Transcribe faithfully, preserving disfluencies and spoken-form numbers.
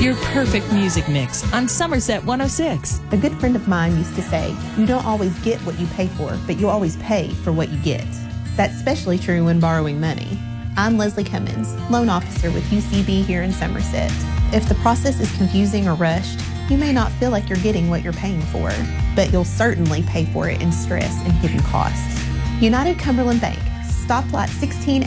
Your perfect music mix on Somerset one oh six. A good friend of mine used to say, you don't always get what you pay for, but you always pay for what you get. That's especially true when borrowing money. I'm Leslie Cummins, loan officer with U C B here in Somerset. If the process is confusing or rushed, you may not feel like you're getting what you're paying for, but you'll certainly pay for it in stress and hidden costs. United Cumberland Bank, stoplight sixteen